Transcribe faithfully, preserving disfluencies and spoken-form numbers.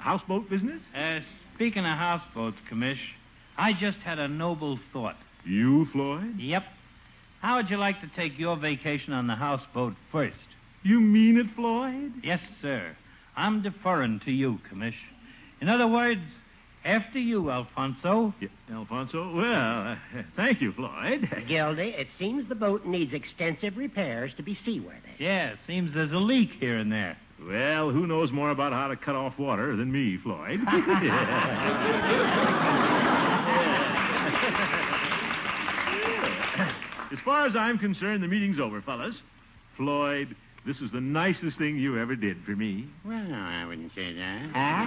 houseboat business? Uh, speaking of houseboats, Commish, I just had a noble thought. You, Floyd? Yep. How would you like to take your vacation on the houseboat first? You mean it, Floyd? Yes, sir. I'm deferring to you, Commish. In other words, after you, Alfonso. Yeah, Alfonso? Well, uh, thank you, Floyd. Gildy, it seems the boat needs extensive repairs to be seaworthy. Yeah, seems there's a leak here and there. Well, who knows more about how to cut off water than me, Floyd? As far as I'm concerned, the meeting's over, fellas. Floyd, this is the nicest thing you ever did for me. Well, I wouldn't say that. Huh?